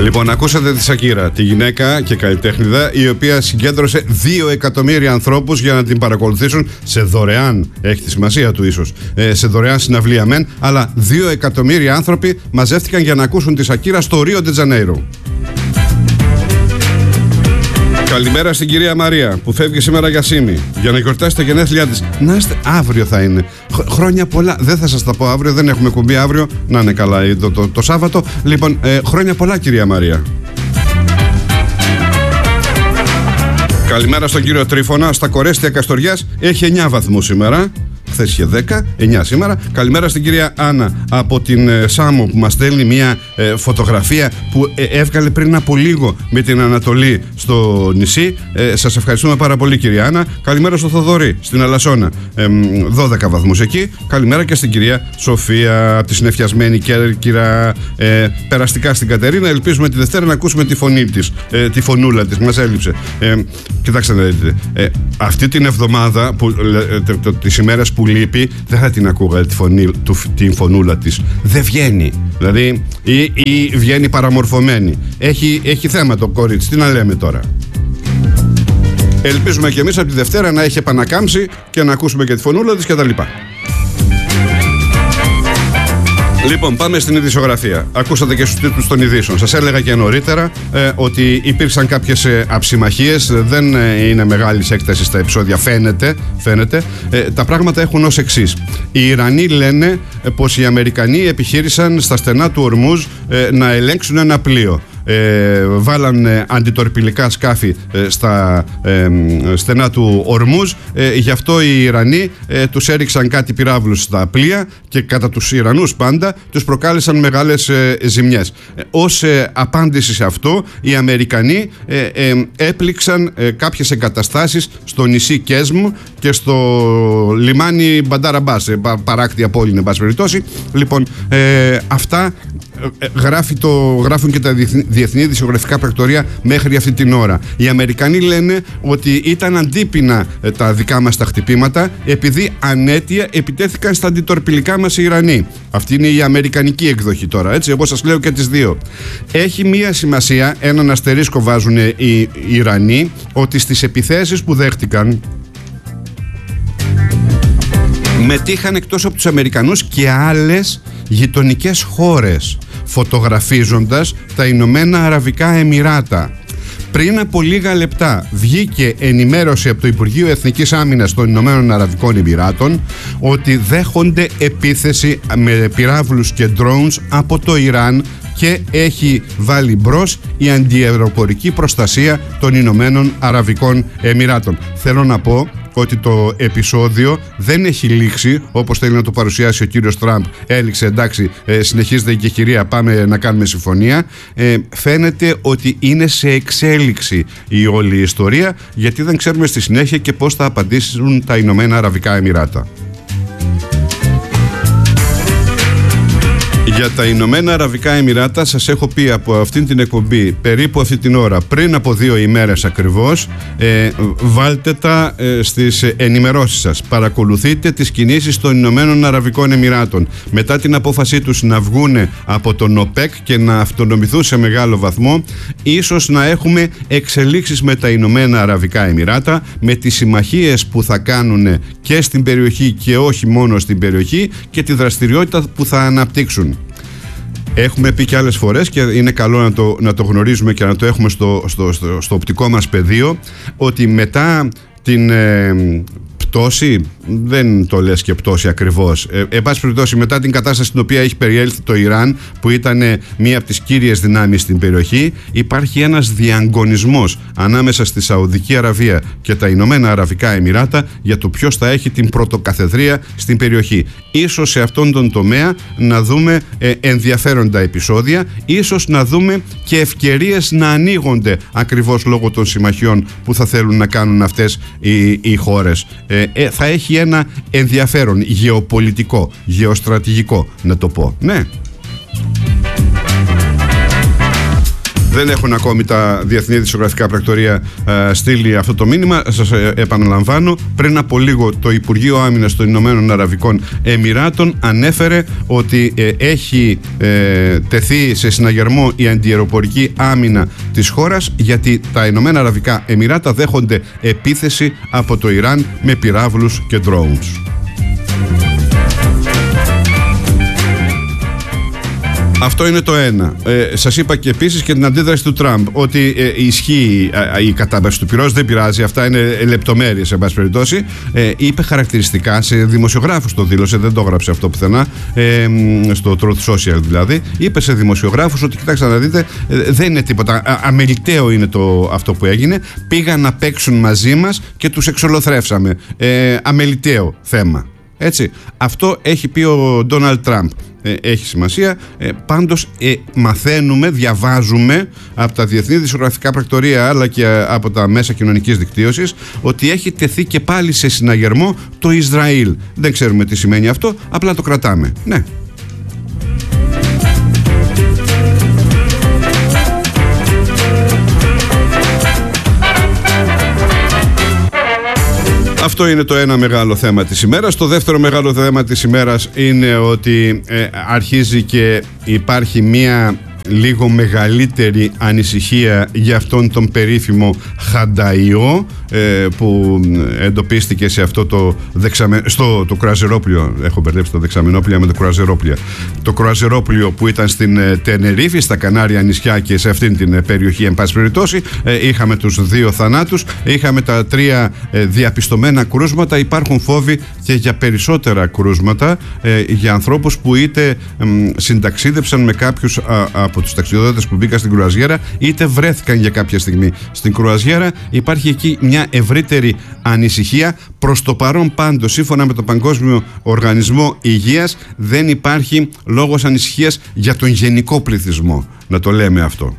Λοιπόν, ακούσατε τη Σακύρα, τη γυναίκα και καλλιτέχνηδα, η οποία συγκέντρωσε 2 εκατομμύρια ανθρώπους για να την παρακολουθήσουν σε δωρεάν, έχει τη σημασία του ίσως, σε δωρεάν συναυλία μεν, αλλά 2 εκατομμύρια άνθρωποι μαζεύτηκαν για να ακούσουν τη Σακύρα στο Ρίο ντε Τζανέιρο. Καλημέρα στην κυρία Μαρία που φεύγει σήμερα για Σύμη για να γιορτάσει τα γενέθλιά της. Να είστε, αύριο θα είναι. Χρόνια πολλά. Δεν θα σας τα πω αύριο, δεν έχουμε κουμπί αύριο. Να είναι καλά το Σάββατο. Λοιπόν, χρόνια πολλά κυρία Μαρία. Καλημέρα στον κύριο Τρίφωνα. Στα Κορέστια Καστοριάς έχει 9 βαθμούς σήμερα. Χθες είχε 10, 9 σήμερα. Καλημέρα στην κυρία Άννα από την Σάμο που μας στέλνει μια φωτογραφία που έβγαλε πριν από λίγο με την Ανατολή στο νησί. Σας ευχαριστούμε πάρα πολύ κυρία Άννα. Καλημέρα στο Θοδωρή στην Αλασσόνα, 12 βαθμούς εκεί. Καλημέρα και στην κυρία Σοφία από τη συνεφιασμένη Κέρκυρα. Περαστικά στην Κατερίνα. Ελπίζουμε τη Δευτέρα να ακούσουμε τη φωνή της, τη φωνούλα της. Μας έλειψε. Κοιτάξτε να δείτε. Αυτή την εβδομάδα, τις ημέρες που λείπει, δεν θα την ακούγα την φωνούλα της. Δεν βγαίνει. Δηλαδή, ή βγαίνει παραμορφωμένη. Έχει θέμα το κορίτσι. Τι να λέμε τώρα. Ελπίζουμε και εμείς από τη Δευτέρα να έχει επανακάμψει και να ακούσουμε και τη φωνούλα της κτλ. Λοιπόν, πάμε στην ειδησιογραφία. Ακούσατε και στους τίτλους των ειδήσεων. Σας έλεγα και νωρίτερα ότι υπήρξαν κάποιες αψημαχίες. Δεν είναι μεγάλης έκτασης στα επεισόδια, φαίνεται. Τα πράγματα έχουν ως εξής. Οι Ιρανοί λένε πως οι Αμερικανοί επιχείρησαν στα στενά του Ορμούζ να ελέγξουν ένα πλοίο. Βάλαν αντιτορπιλικά σκάφη στα στενά του Ορμούζ. Γι' αυτό οι Ιρανοί τους έριξαν κάτι πυράβλους στα πλοία και κατά τους Ιρανούς πάντα τους προκάλεσαν μεγάλες ζημιές. Ως απάντηση σε αυτό, οι Αμερικανοί έπληξαν κάποιες εγκαταστάσεις στο νησί Κέσμ και στο λιμάνι Μπαντάραμπάς, παράκτια πόλη εν πάση περιπτώσει. Λοιπόν, αυτά γράφουν και τα διεθνή ειδησιογραφικά πρακτορία μέχρι αυτή την ώρα. Οι Αμερικανοί λένε ότι ήταν αντίπεινα τα δικά μας τα χτυπήματα επειδή ανέτεια επιτέθηκαν στα αντιτορπιλικά μας οι Ιρανοί. Αυτή είναι η αμερικανική εκδοχή τώρα, έτσι, όπως σας λέω και τις δύο. Έχει μία σημασία, έναν αστερίσκο βάζουν οι Ιρανοί, ότι στις επιθέσεις που δέχτηκαν μετήχαν εκτός από τους Αμερικανούς και άλλες γειτονικές χώρες, φωτογραφίζοντας τα Ηνωμένα Αραβικά Εμιράτα. Πριν από λίγα λεπτά βγήκε ενημέρωση από το Υπουργείο Εθνικής Άμυνας των Ηνωμένων Αραβικών Εμιράτων ότι δέχονται επίθεση με πυράβλους και drones από το Ιράν και έχει βάλει μπρος η αντιαεροπορική προστασία των Ηνωμένων Αραβικών Εμιράτων. Θέλω να πω ότι το επεισόδιο δεν έχει λήξει όπως θέλει να το παρουσιάσει ο κύριος Τραμπ. Έληξε, εντάξει, συνεχίζεται η κεχηρία, πάμε να κάνουμε συμφωνία. Φαίνεται ότι είναι σε εξέλιξη η όλη ιστορία, γιατί δεν ξέρουμε στη συνέχεια και πώς θα απαντήσουν τα Ηνωμένα Αραβικά Εμιράτα. Για τα Ηνωμένα Αραβικά Εμιράτα σας έχω πει από αυτήν την εκπομπή περίπου αυτή την ώρα, πριν από 2 ημέρες ακριβώς. Βάλτε τα στις ενημερώσεις σας. Παρακολουθείτε τις κινήσεις των Ηνωμένων Αραβικών Εμιράτων. Μετά την απόφασή τους να βγούνε από τον ΟΠΕΚ και να αυτονομηθούν σε μεγάλο βαθμό, ίσως να έχουμε εξελίξεις με τα Ηνωμένα Αραβικά Εμιράτα, με τις συμμαχίες που θα κάνουν και στην περιοχή και όχι μόνο στην περιοχή και τη δραστηριότητα που θα αναπτύξουν. Έχουμε πει και άλλες φορές και είναι καλό να το γνωρίζουμε και να το έχουμε στο οπτικό μας πεδίο, ότι μετά την πτώση, δεν το λες και πτώση ακριβώς, εν πάση περιπτώσει μετά την κατάσταση στην οποία έχει περιέλθει το Ιράν, που ήταν μία από τις κύριες δυνάμεις στην περιοχή, υπάρχει ένας διαγωνισμός ανάμεσα στη Σαουδική Αραβία και τα Ηνωμένα Αραβικά Εμιράτα για το ποιος θα έχει την πρωτοκαθεδρία στην περιοχή. Ίσως σε αυτόν τον τομέα να δούμε ενδιαφέροντα επεισόδια, ίσως να δούμε και ευκαιρίες να ανοίγονται ακριβώς λόγω των συμμαχιών που θα θέλουν να κάνουν αυτές οι χώρες. Θα έχει ένα ενδιαφέρον γεωπολιτικό, γεωστρατηγικό, να το πω. Ναι. δεν έχουν ακόμη τα διεθνή ειδησιογραφικά πρακτορεία στείλει αυτό το μήνυμα. Σας επαναλαμβάνω, πριν από λίγο το Υπουργείο Άμυνας των Ηνωμένων Αραβικών Εμιράτων ανέφερε ότι έχει τεθεί σε συναγερμό η αντιαεροπορική άμυνα της χώρας, γιατί τα Ηνωμένα Αραβικά Εμιράτα δέχονται επίθεση από το Ιράν με πυράβλους και drones. Αυτό είναι το ένα. Σας είπα και επίσης και την αντίδραση του Τραμπ, ότι ισχύει η κατάβαση του πυρός, δεν πειράζει, αυτά είναι λεπτομέρειες εν πάση περιπτώσει. Είπε χαρακτηριστικά σε δημοσιογράφους, το δήλωσε, δεν το έγραψε αυτό πουθενά, στο Truth Social δηλαδή. Είπε σε δημοσιογράφους ότι κοιτάξτε να δείτε, δεν είναι τίποτα. Αμεληταίο είναι αυτό που έγινε. Πήγαν να παίξουν μαζί μας και τους εξολοθρεύσαμε. Αμεληταίο θέμα. Έτσι. Αυτό έχει πει ο Ντόναλντ Τραμπ. Έχει σημασία. Πάντως μαθαίνουμε, διαβάζουμε από τα διεθνή ειδησιογραφικά πρακτορεία αλλά και από τα μέσα κοινωνικής δικτύωσης ότι έχει τεθεί και πάλι σε συναγερμό το Ισραήλ. Δεν ξέρουμε τι σημαίνει αυτό, απλά το κρατάμε. Ναι. Αυτό είναι το ένα μεγάλο θέμα της ημέρας. Το δεύτερο μεγάλο θέμα της ημέρας είναι ότι αρχίζει και υπάρχει μία λίγο μεγαλύτερη ανησυχία για αυτόν τον περίφημο Χανταϊό που εντοπίστηκε σε αυτό το κρουαζερόπλιο. Έχω μπερδέψει το δεξαμενόπλιο με το κρουαζερόπλιο. Το κρουαζερόπλιο που ήταν στην Τενερίφη, στα Κανάρια νησιά και σε αυτήν την περιοχή, εν πάση περιπτώσει, είχαμε τους 2 θανάτους, είχαμε τα 3 διαπιστωμένα κρούσματα. Υπάρχουν φόβοι και για περισσότερα κρούσματα για ανθρώπους που είτε συνταξίδεψαν με κάποιους από τους ταξιδιώτες που μπήκαν στην κρουαζιέρα, είτε βρέθηκαν για κάποια στιγμή στην κρουαζιέρα. Υπάρχει εκεί μια ευρύτερη ανησυχία. Προς το παρόν πάντως, σύμφωνα με τον Παγκόσμιο Οργανισμό Υγείας, δεν υπάρχει λόγος ανησυχίας για τον γενικό πληθυσμό, να το λέμε αυτό.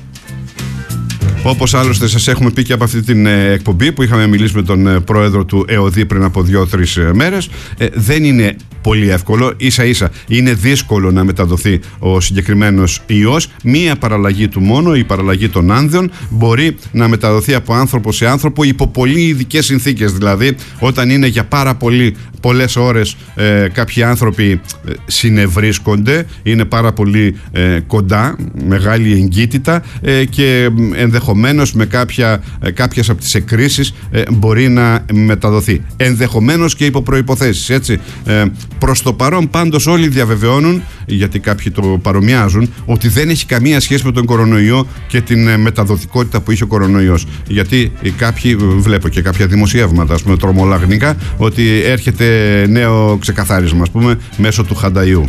Όπως άλλωστε σας έχουμε πει και από αυτή την εκπομπή που είχαμε μιλήσει με τον πρόεδρο του ΕΟΔΗ πριν από 2-3 μέρες, δεν είναι πολύ εύκολο, ίσα ίσα είναι δύσκολο να μεταδοθεί ο συγκεκριμένος ιός. Μία παραλλαγή του μόνο, η παραλλαγή των άνδεων, μπορεί να μεταδοθεί από άνθρωπο σε άνθρωπο υπό πολύ ειδικές συνθήκες. Δηλαδή όταν είναι για πάρα πολλές ώρες κάποιοι άνθρωποι συνευρίσκονται, είναι πάρα πολύ κοντά, μεγάλη εγκύτητα και ενδεχομένως με κάποιες από τις εκκρίσεις μπορεί να μεταδοθεί. Ενδεχομένως και υπό προϋποθέσεις, έτσι. Προς το παρόν πάντως όλοι διαβεβαιώνουν, γιατί κάποιοι το παρομοιάζουν, ότι δεν έχει καμία σχέση με τον κορονοϊό και την μεταδοτικότητα που είχε ο κορονοϊός. Γιατί κάποιοι, βλέπω και κάποια δημοσιεύματα, ας πούμε, τρομολαγνικά, ότι έρχεται νέο ξεκαθάρισμα, ας πούμε, μέσω του Χανταϊού.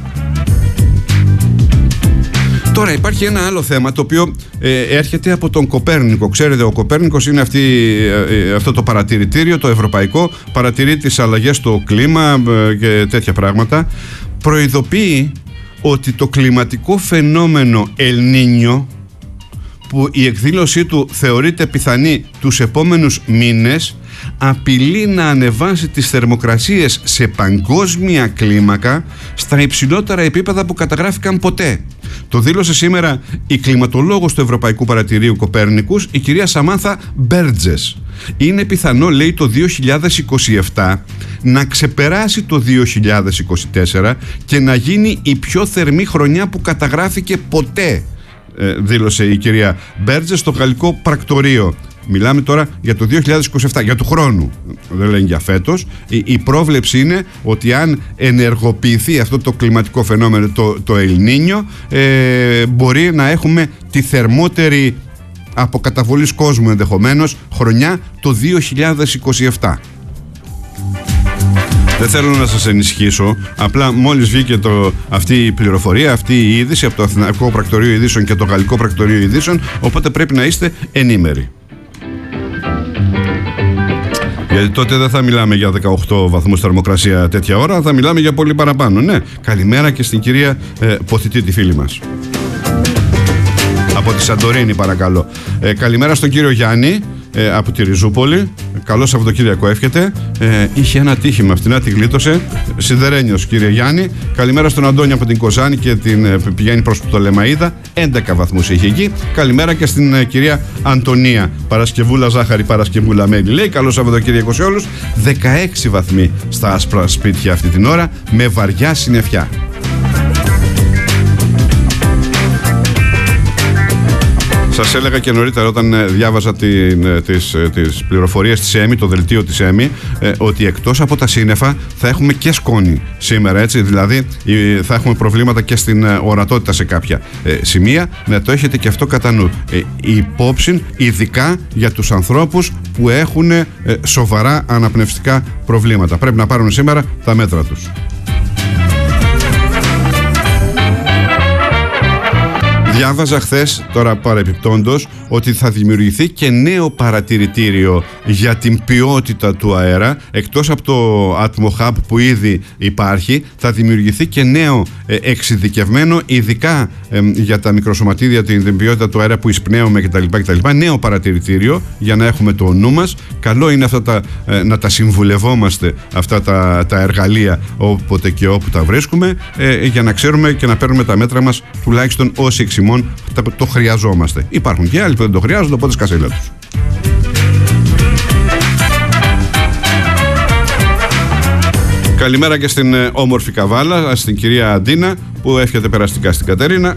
Τώρα υπάρχει ένα άλλο θέμα το οποίο έρχεται από τον Κοπέρνικο. Ξέρετε, ο Κοπέρνικος είναι αυτό το παρατηρητήριο, το ευρωπαϊκό, παρατηρεί τις αλλαγές στο κλίμα και τέτοια πράγματα. Προειδοποιεί ότι το κλιματικό φαινόμενο El Niño, που η εκδήλωσή του θεωρείται πιθανή τους επόμενους μήνες, απειλεί να ανεβάσει τις θερμοκρασίες σε παγκόσμια κλίμακα στα υψηλότερα επίπεδα που καταγράφηκαν ποτέ. Το δήλωσε σήμερα η κλιματολόγος του Ευρωπαϊκού Παρατηρείου Κοπέρνικους, η κυρία Σαμάνθα Μπέρτζες. Είναι πιθανό, λέει, το 2027 να ξεπεράσει το 2024 και να γίνει η πιο θερμή χρονιά που καταγράφηκε ποτέ, δήλωσε η κυρία Μπέρτζες στο γαλλικό πρακτορείο. Μιλάμε τώρα για το 2027, για του χρόνου, δεν λένε για φέτος. Η πρόβλεψη είναι ότι αν ενεργοποιηθεί αυτό το κλιματικό φαινόμενο, το El Niño, μπορεί να έχουμε τη θερμότερη από καταβολής κόσμου ενδεχομένως χρονιά το 2027. Δεν θέλω να σας ενισχύσω, απλά μόλις βγήκε αυτή η πληροφορία, αυτή η είδηση από το Αθηναϊκό Πρακτορείο Ειδήσεων και το Γαλλικό Πρακτορείο Ειδήσεων, οπότε πρέπει να είστε ενήμεροι. Γιατί τότε δεν θα μιλάμε για 18 βαθμούς θερμοκρασία τέτοια ώρα, θα μιλάμε για πολύ παραπάνω. Ναι, καλημέρα και στην κυρία Ποθητή, τη φίλη μας. Από τη Σαντορίνη, παρακαλώ. Καλημέρα στον κύριο Γιάννη από τη Ριζούπολη. Καλό Σαββατοκύριακο εύχεται. Είχε ένα ατύχημα, αυτήν τη γλίτωσε. Σιδερένιος, κύριε Γιάννη. Καλημέρα στον Αντώνη από την Κοζάνη και την πηγαίνει προς το Λεμαΐδα. 11 βαθμούς είχε εκεί. Καλημέρα και στην κυρία Αντωνία. Παρασκευούλα ζάχαρη, Παρασκευούλα μέλι. Λέει καλό Σαββατοκύριακο σε όλους. 16 βαθμοί στα άσπρα σπίτια αυτή την ώρα με βαριά συννεφιά. Σας έλεγα και νωρίτερα όταν διάβαζα τις πληροφορίες της ΕΜΗ, το δελτίο της ΕΜΗ, ότι εκτός από τα σύννεφα θα έχουμε και σκόνη σήμερα, έτσι, δηλαδή θα έχουμε προβλήματα και στην ορατότητα σε κάποια σημεία. Να το έχετε και αυτό κατά νου. Υπόψη, ειδικά για τους ανθρώπους που έχουν σοβαρά αναπνευστικά προβλήματα. Πρέπει να πάρουν σήμερα τα μέτρα τους. Διάβαζα χθες, τώρα παρεπιπτόντως, ότι θα δημιουργηθεί και νέο παρατηρητήριο για την ποιότητα του αέρα. Εκτός από το AtmoHub που ήδη υπάρχει, θα δημιουργηθεί και νέο εξειδικευμένο, ειδικά για τα μικροσωματίδια, την ποιότητα του αέρα που εισπνέουμε κτλ. Νέο παρατηρητήριο για να έχουμε το νου μας. Καλό είναι αυτά να τα συμβουλευόμαστε, αυτά τα εργαλεία, όποτε και όπου τα βρίσκουμε, για να ξέρουμε και να παίρνουμε τα μέτρα μας, τουλάχιστον όσοι εξημών το χρειαζόμαστε. Υπάρχουν και άλλοι που δεν το χρειάζονται, οπότε σκασέλα τους. Καλημέρα και στην όμορφη Καβάλα, στην κυρία Αντίνα που εύχεται περαστικά στην Κατερίνα.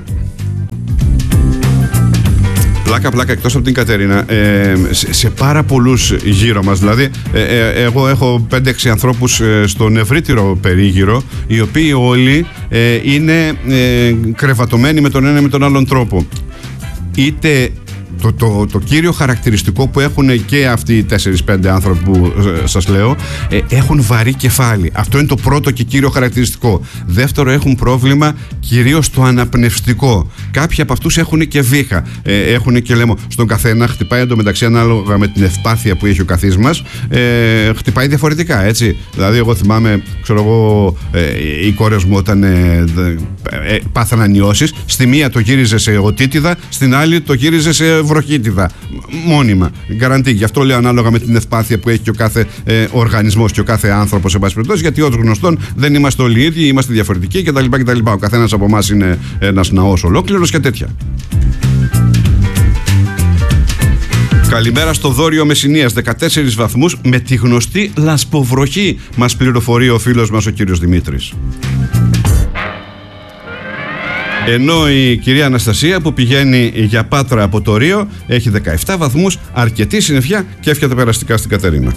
Πλάκα, εκτός από την Κατερίνα, σε πάρα πολλούς γύρω μας, δηλαδή εγώ έχω 5-6 ανθρώπους στον ευρύτερο περίγυρο, οι οποίοι όλοι είναι κρεβατωμένοι με τον ένα ή με τον άλλον τρόπο. Είτε το κύριο χαρακτηριστικό που έχουν και αυτοί οι 4-5 άνθρωποι που σας λέω, έχουν βαρύ κεφάλι. Αυτό είναι το πρώτο και κύριο χαρακτηριστικό. Δεύτερο, έχουν πρόβλημα κυρίως στο αναπνευστικό. Κάποιοι από αυτούς έχουν και βήχα, έχουν και λαιμό. Στον καθένα χτυπάει εντωμεταξύ, ανάλογα με την ευπάθεια που έχει ο καθής μας, χτυπάει διαφορετικά, έτσι. Δηλαδή εγώ θυμάμαι, οι κόρες μου όταν πάθαναν νιώσεις, στη μία το γύριζε σε οτίτιδα, στην άλλη το γύριζε σε βροχίτιδα. Μόνιμα. Γκαραντί. Γι' αυτό λέω ανάλογα με την ευπάθεια που έχει και ο κάθε οργανισμός και ο κάθε άνθρωπος, εν πάση περιπτώσει, γιατί ως γνωστόν δεν είμαστε όλοι ίδιοι, είμαστε διαφορετικοί κτλ. Ο καθένας από εμάς είναι ένας ναός ολόκληρος και τέτοια. Καλημέρα στο Δόριο Μεσσηνίας, 14 βαθμούς με τη γνωστή λασποβροχή, μας πληροφορεί ο φίλος μας ο κύριος Δημήτρης. Ενώ η κυρία Αναστασία που πηγαίνει για Πάτρα από το Ρίο έχει 17 βαθμούς, αρκετή συννεφιά και εύχεται περαστικά στην Κατερίνα.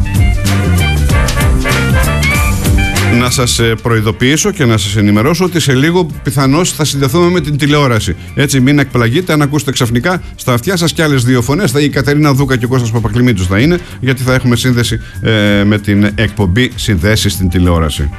Να σας προειδοποιήσω και να σας ενημερώσω ότι σε λίγο πιθανώς θα συνδεθούμε με την τηλεόραση. Έτσι, μην εκπλαγείτε αν ακούσετε ξαφνικά στα αυτιά σας και άλλες δύο φωνές. Η Κατερίνα Δούκα και ο Κώστας Παπακλημίτους θα είναι, γιατί θα έχουμε σύνδεση με την εκπομπή Συνδέσεις στην τηλεόραση.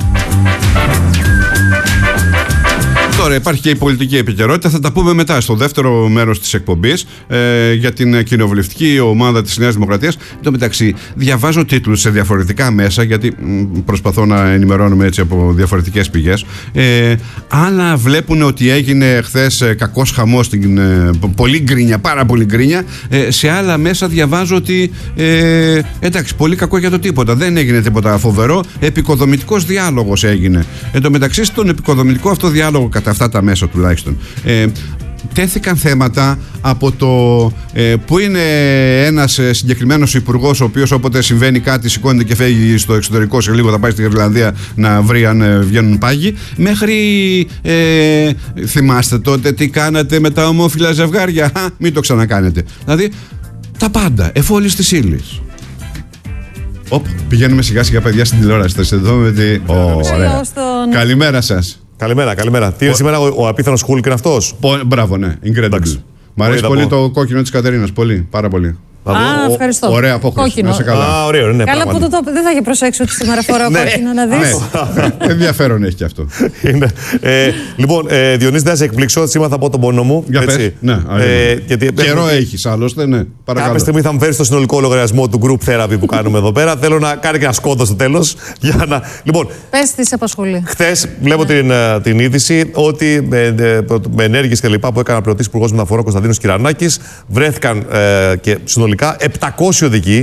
Τώρα υπάρχει και η πολιτική επικαιρότητα, θα τα πούμε μετά στο δεύτερο μέρος της εκπομπής για την κοινοβουλευτική ομάδα της Νέας Δημοκρατίας. Εν τω μεταξύ, διαβάζω τίτλους σε διαφορετικά μέσα, γιατί προσπαθώ να ενημερώνουμε έτσι από διαφορετικές πηγές. Άλλα βλέπουν ότι έγινε χθες κακός χαμός, πολύ γκρίνια, πάρα πολύ γκρίνια. Σε άλλα μέσα διαβάζω ότι εντάξει, πολύ κακό για το τίποτα. Δεν έγινε τίποτα φοβερό. Επικοδομητικός διάλογος έγινε. Εν τω μεταξύ, στον επικοδομητικό αυτό διάλογο, κατά αυτά τα μέσα τουλάχιστον, τέθηκαν θέματα από το που είναι ένας συγκεκριμένος υπουργός, ο οποίος όποτε συμβαίνει κάτι σηκώνεται και φεύγει στο εξωτερικό, σε λίγο θα πάει στη Ιρλανδία να βρει αν βγαίνουν πάγοι, μέχρι θυμάστε τότε τι κάνατε με τα ομόφυλα ζευγάρια, μην το ξανακάνετε. Δηλαδή τα πάντα, εφόλης της ύλης. Πηγαίνουμε σιγά σιγά, παιδιά, στην τηλεόραση. Θα σε δούμε. Ωραία. Καλημέρα σας. Καλημέρα. Τι είναι σήμερα ο απίθανος Χούλκ, είναι αυτός? Μπράβο, ναι. Incredible. Μ' αρέσει πολύ το κόκκινο της Κατερίνας. Πολύ, πάρα πολύ. Ευχαριστώ. Ωραία απόκριση. Να σε καλά. Ωραίο, ναι, καλά που δεν θα είχε προσέξει ότι σήμερα φοράω κόκκινο, να δεις. Ενδιαφέρον έχει και αυτό. Λοιπόν, Διονύση, δεν σε εκπλήξω. Σήμερα θα πω τον πόνο μου. Για πες. Καιρό έχεις άλλωστε, ναι. Κάποια στιγμή θα μου φέρει στο συνολικό λογαριασμό του group therapy που κάνουμε εδώ πέρα. Θέλω να κάνει και ένα σκότο στο τέλος. Λοιπόν, πες τι σε απασχολεί. Χθες βλέπω την είδηση ότι με ενέργειες και λοιπά που έκανε ο πληρωτής υπουργός μεταφορών Κωνσταντίνος Κυρανάκης βρέθηκαν και συνολικά 700 οδηγοί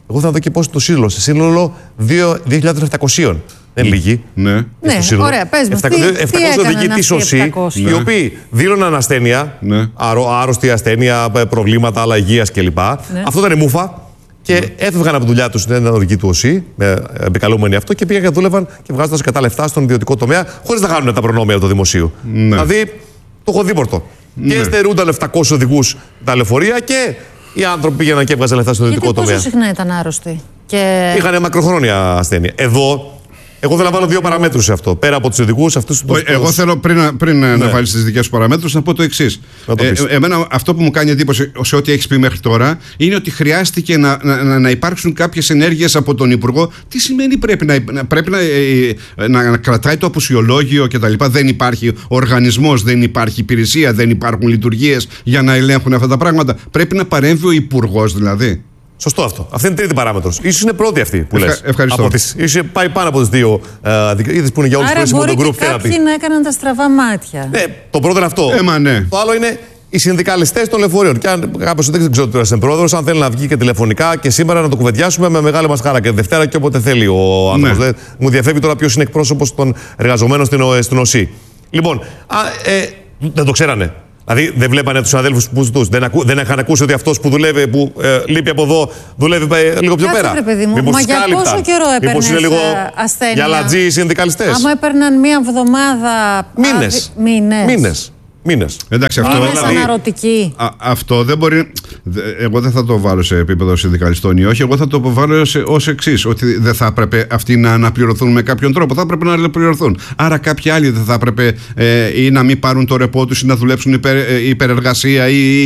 Εγώ θα δω και πώς είναι το σύνολο. Σε σύνολο 2.700. Δεν είναι λίγοι. Ναι, ωραία, πες μας. 700 οδηγοί της ΟΣΥ, οι οποίοι δήλωναν ασθένεια, άρρωστη ασθένεια, προβλήματα, άλλα υγείας κλπ. Αυτό ήταν η μούφα. Και έφευγαν από τη δουλειά του στην οδηγή του ΟΣΥ, επικαλούμενοι αυτό, και πήγαν και δούλευαν και βγάζοντα κατά λεφτά στον ιδιωτικό τομέα, χωρίς να χάνουν τα προνόμια του δημοσίου. Δηλαδή, το έχω δίπορτο. Και στερούνταν 700 οδηγούς τα λεωφορεία και οι άνθρωποι πήγαιναν και έβγαζαν λεφτά στον ιδιωτικό τομέα. Πόσο συχνά ήταν άρρωστοι? Είχαν μακροχρόνια ασθένεια. Εδώ. Εγώ θέλω να βάλω δύο παραμέτρους σε αυτό. Πέρα από τους οδηγούς, αυτούς τους. Εγώ θέλω πριν να βάλεις τις δικές σου παραμέτρους να πω το εξής. Εμένα αυτό που μου κάνει εντύπωση σε ό,τι έχεις πει μέχρι τώρα είναι ότι χρειάστηκε να υπάρξουν κάποιες ενέργειες από τον Υπουργό. Τι σημαίνει πρέπει να κρατάει το απουσιολόγιο κτλ. Δεν υπάρχει οργανισμός, δεν υπάρχει υπηρεσία, δεν υπάρχουν λειτουργίες για να ελέγχουν αυτά τα πράγματα. Πρέπει να παρέμβει ο Υπουργός δηλαδή. Σωστό αυτό. Αυτή είναι η τρίτη παράμετρος. Ίσως είναι πρώτη αυτή που λες. Ευχαριστώ. Ίσως πάει πάνω από τις δύο. Είδες που είναι για όλους τους Άρα το group και κάποιοι να έκαναν τα στραβά μάτια. Ναι, το πρώτο είναι αυτό. Ναι. Το άλλο είναι οι συνδικαλιστές των λεωφορείων. Και αν κάποιος δεν ξέρω τώρα στην πρόεδρος, αν θέλει να βγει και τηλεφωνικά και σήμερα να το κουβεντιάσουμε με μεγάλη μας χαρά και Δευτέρα και όποτε θέλει ο άνθρωπος. Ναι. Μου διαφεύγει τώρα ποιος είναι εκπρόσωπος των εργαζομένων στην ΟΣΥ. Λοιπόν, δεν το ξέρανε. Δηλαδή δεν βλέπανε τους συναδέλφους τους, δεν είχαν ακούσει ότι αυτός που δουλεύει, που λείπει από εδώ, δουλεύει λίγο πιο πέρα. Μα για πόσο καιρό έπαιρνες είναι λίγο ασθένεια? Για λατζή οι συνδικαλιστές. Άμα έπαιρναν μία εβδομάδα. Μήνες. Εντάξει, αυτό είναι αναρωτική. Αυτό δεν μπορεί. Εγώ δεν θα το βάλω σε επίπεδο συνδικαλιστών ή όχι. Εγώ θα το βάλω ως εξής. Ότι δεν θα έπρεπε αυτοί να αναπληρωθούν με κάποιον τρόπο. Θα έπρεπε να αναπληρωθούν. Άρα κάποιοι άλλοι δεν θα έπρεπε ή να μην πάρουν το ρεπό τους ή να δουλέψουν υπερεργασία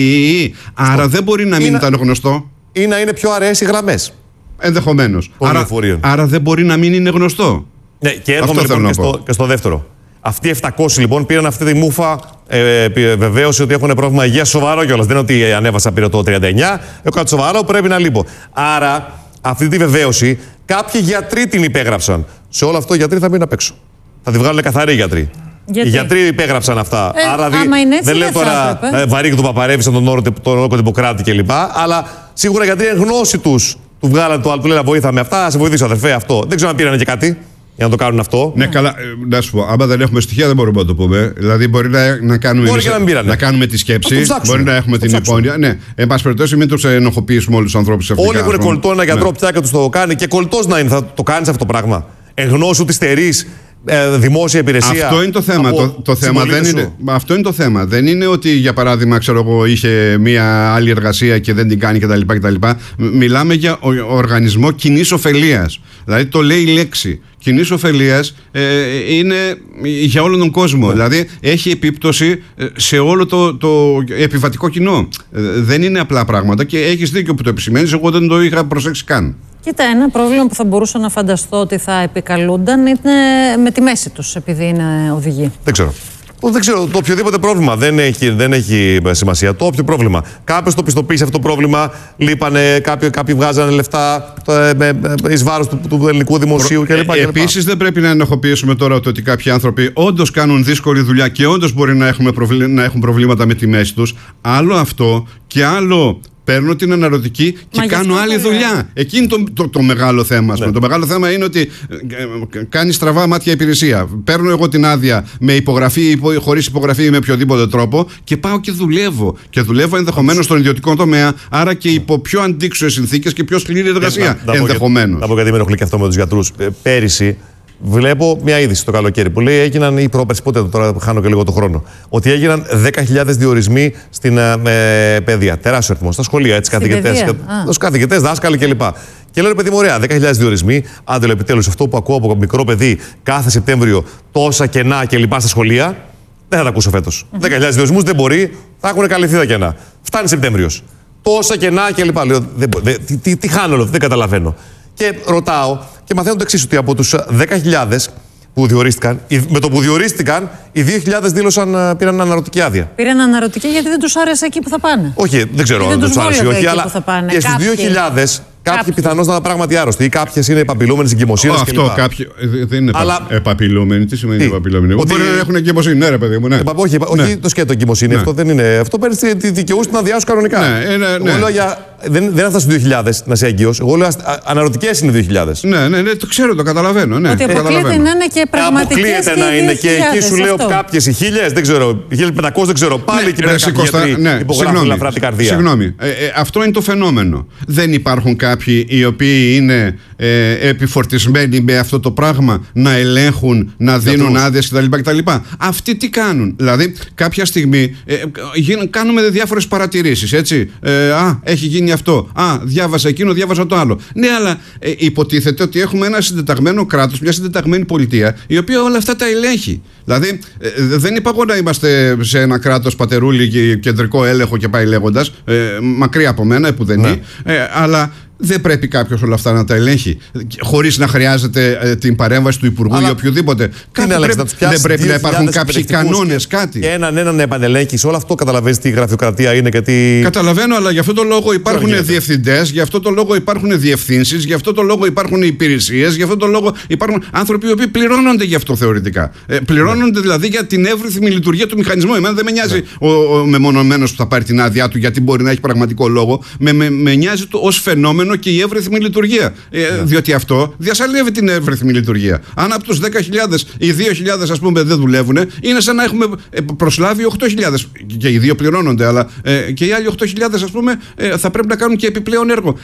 ή. Άρα δεν μπορεί να μην ήταν γνωστό. Ή να είναι πιο αραιές οι γραμμές. Ενδεχομένως. Άρα δεν μπορεί να μην είναι γνωστό. Ναι, και έρχομαι λοιπόν και στο δεύτερο. Αυτοί οι 700 λοιπόν πήραν αυτή τη μούφα βεβαίωση ότι έχουν πρόβλημα υγείας σοβαρό κιόλας. Δεν είναι ότι ανέβασα πήρε το 39, έχω κάτι σοβαρό, πρέπει να λείπω. Άρα αυτή τη βεβαίωση κάποιοι γιατροί την υπέγραψαν. Σε όλο αυτό οι γιατροί θα μείνουν απ' έξω. Θα τη βγάλουν καθαροί οι γιατροί. Οι γιατροί υπέγραψαν αυτά. Άρα δεν λέω τώρα βαρύγει του Παπαρέβησαν τον Όρκο Τυποκράτη κλπ. Αλλά σίγουρα οι γιατροί εν γνώση τους του βγάλαν το άλλο, του λένε βοήθα με αυτά, σε βοηθήσω αδερφέ αυτό. Δεν ξέρω αν πήραν και κάτι για να το κάνουν αυτό. Ναι, καλά. Να σου πω, άμα δεν έχουμε στοιχεία, δεν μπορούμε να το πούμε. Δηλαδή, μπορεί να κάνουμε, να κάνουμε τη σκέψη, μπορεί να έχουμε την υπόνοια. Ναι, εν πάση περιπτώσει, μην του ενοχοποιήσουμε όλου του ανθρώπου σε αυτό. Όλοι έχουν κολλητό ένα γιατρό πια και του το κάνει. Και κολλητό να είναι, θα το κάνει αυτό το πράγμα. Εν γνώση ότι στερείς δημόσια υπηρεσία. Αυτό είναι το θέμα. Το θέμα δεν είναι. Αυτό είναι το θέμα. Δεν είναι ότι, για παράδειγμα, ξέρω εγώ, είχε μία άλλη εργασία και δεν την κάνει κτλ. Μιλάμε για οργανισμό κοινής ωφελίας. Δηλαδή το λέει η λέξη. Κοινής ωφελίας είναι για όλον τον κόσμο. Δηλαδή έχει επίπτωση σε όλο το επιβατικό κοινό. Δεν είναι απλά πράγματα και έχεις δίκιο που το επισημαίνεις. Εγώ δεν το είχα προσέξει καν. Κοίτα, ένα πρόβλημα που θα μπορούσα να φανταστώ ότι θα επικαλούνταν είναι με τη μέση τους, επειδή είναι οδηγοί. Δεν ξέρω. Δεν ξέρω, το οποιοδήποτε πρόβλημα δεν έχει σημασία. Το όποιο πρόβλημα. Κάποιος το πιστοποίησε αυτό το πρόβλημα, λείπανε, κάποιοι βγάζανε λεφτά εις βάρος του ελληνικού δημοσίου κλπ. Επίσης, δεν πρέπει να ενοχοποιήσουμε τώρα ότι κάποιοι άνθρωποι όντως κάνουν δύσκολη δουλειά και όντως μπορεί να έχουν προβλήματα με τη μέση τους. Άλλο αυτό και άλλο. Παίρνω την αναρωτική και κάνω άλλη δουλειά. Εκεί είναι το μεγάλο θέμα. Ναι. Το μεγάλο θέμα είναι ότι κάνει στραβά μάτια υπηρεσία. Παίρνω εγώ την άδεια με υπογραφή ή χωρίς υπογραφή ή με οποιοδήποτε τρόπο και πάω και δουλεύω. Και δουλεύω ενδεχομένως στον ιδιωτικό τομέα, άρα και υπό πιο αντίξωες συνθήκες και πιο σκληρή εργασία. Ενδεχομένως. Να πω γιατί με ενοχλεί και αυτό με τους γιατρούς. Πέρυσι. Βλέπω μια είδηση το καλοκαίρι που λέει έγιναν ή πρόπερση, πότε τώρα χάνω και λίγο το χρόνο, ότι έγιναν 10.000 διορισμοί στην παιδεία. Τεράστιο αριθμό. Στα σχολεία, έτσι, καθηγητές, δάσκαλοι κλπ. Και λέω, παιδί μου, ωραία, 10.000 διορισμοί. Άντε, επιτέλους, αυτό που ακούω από μικρό παιδί κάθε Σεπτέμβριο, τόσα κενά κλπ. Στα σχολεία, δεν θα τα ακούσω φέτος. 10.000 διορισμούς δεν μπορεί, θα έχουν καλυφθεί τα κενά. Φτάνει Σεπτέμβριος. Τόσα κενά κλπ. Λέω, τι χάνω, δεν καταλαβαίνω. Και ρωτάω και μαθαίνω το εξής, ότι από τους 10.000 που διορίστηκαν, με το που διορίστηκαν, οι 2.000 δήλωσαν, πήραν αναρωτική άδεια. Πήραν αναρωτική γιατί δεν τους άρεσε εκεί που θα πάνε. Όχι, δεν ξέρω αν τους άρεσε ή όχι, αλλά και στους 2.000 κάποιοι πιθανώς να είναι πράγματι άρρωστοι ή κάποιες είναι επαπειλούμενες εγκυμοσύνες κλπ. Αυτό κάποιοι δεν είναι επαπειλούμενοι. Τι σημαίνει επαπειλούμενοι? Μπορεί να έχουν εγκυμοσύνη, ναι, ρε παιδί μου. Όχι το σκέτο εγκυμοσύνη. Αυτό δεν είναι. Αυτό παίρνει τη δικαιούση να αδειάσουν κανονικά. Εγώ λέω για δεν έφτασε στο 2000 να είσαι έγκυος. Εγώ λέω αναρωτικές είναι 2000. Ναι, το ξέρω, το καταλαβαίνω. Ναι, ότι αποκλείεται να είναι και πραγματικές. Αποκλείεται να είναι και εκεί σου λέω κάποιες οι 1000, δεν ξέρω, 1500 δεν ξέρω. Πάλι εκεί πέρα υπογράφουν ελαφρά την καρδία. Συγγνώμη. Αυτό είναι το φαινόμενο. Δεν υπάρχουν κάποιοι οι οποίοι είναι επιφορτισμένοι με αυτό το πράγμα να ελέγχουν, να δίνουν άδειες κτλ. Αυτοί τι κάνουν? Δηλαδή, κάποια στιγμή κάνουμε διάφορες παρατηρήσεις. Έτσι. Έχει γίνει αυτό. Διάβασα εκείνο, διάβασα το άλλο. Ναι, αλλά υποτίθεται ότι έχουμε ένα συντεταγμένο κράτος, μια συντεταγμένη πολιτεία, η οποία όλα αυτά τα ελέγχει. Δηλαδή, δεν είπα εγώ να είμαστε σε ένα κράτος πατερούλι και κεντρικό έλεγχο και πάει λέγοντας, μακριά από μένα, επουδενή, αλλά δεν πρέπει κάποιος όλα αυτά να τα ελέγχει χωρίς να χρειάζεται την παρέμβαση του Υπουργού ή οποιοδήποτε. Δεν πρέπει να υπάρχουν κάποιοι κανόνες, κάτι. Και έναν επανελέγχει. Όλο αυτό καταλαβαίνεις τι γραφειοκρατία είναι και τι. Καταλαβαίνω, αλλά γι' αυτό το λόγο υπάρχουν διευθυντές, γι' αυτό το λόγο υπάρχουν διευθύνσεις, γι' αυτό το λόγο υπάρχουν υπηρεσίες, γι' αυτό το λόγο υπάρχουν άνθρωποι οι οποίοι πληρώνονται γι' αυτό θεωρητικά. Πληρώνονται δηλαδή για την εύρυθμη λειτουργία του μηχανισμού. Εμένα δεν με νοιάζει ο μεμονωμένος που θα πάρει την άδειά του, γιατί μπορεί να έχει πραγματικό λόγο. Με νοιάζει ως φαινόμενο και η εύρυθμη λειτουργία. Διότι αυτό διασαλεύει την εύρυθμη λειτουργία. Αν από τους 10.000 οι 2.000 ας πούμε δεν δουλεύουν, είναι σαν να έχουμε προσλάβει 8.000. Και οι δύο πληρώνονται, αλλά και οι άλλοι 8.000 ας πούμε θα πρέπει να κάνουν και επιπλέον έργο.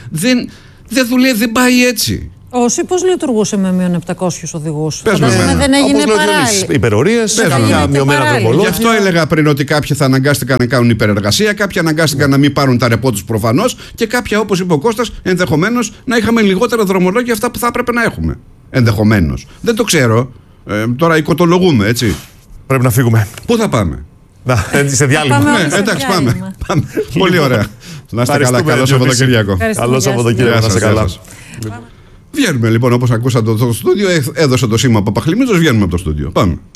Δεν δουλεύει, δεν πάει έτσι. Ο ΣΥ πώς λειτουργούσε με μείον 700 οδηγούς? Δεν έγινε παράλληλα. Υπερορίες, μειωμένα δρομολόγια. Γι' αυτό έλεγα πριν ότι κάποιοι θα αναγκάστηκαν να κάνουν υπερεργασία, κάποιοι αναγκάστηκαν να μην πάρουν τα ρεπό τους προφανώς, και κάποια, όπως είπε ο Κώστας, ενδεχομένως να είχαμε λιγότερα δρομολόγια αυτά που θα έπρεπε να έχουμε. Ενδεχομένως. Δεν το ξέρω. Τώρα οικοτολογούμε, έτσι. Πρέπει να φύγουμε. Πού θα πάμε? Σε διάλειμμα. Εντάξει, πάμε. Πολύ ωραία. Να είστε καλά. Καλό Σαββατοκύριακο. Καλό Σαββατοκύριακο. Να είστε καλά. Βγαίνουμε λοιπόν, όπως ακούσατε στο στούντιο, έδωσε το σήμα Παπαχλημίζος, βγαίνουμε από το στούντιο. Πάμε.